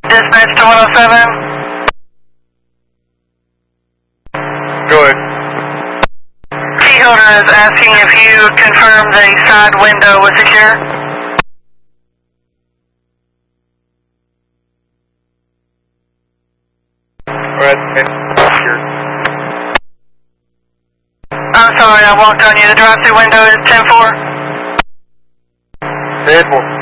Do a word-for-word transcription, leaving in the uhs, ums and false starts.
Dispatch to one oh seven. Go ahead. Key holder is asking if you confirm the side window was secure. Alright, secure. I'm sorry, I walked on you. The drive-through window is ten four. ten four.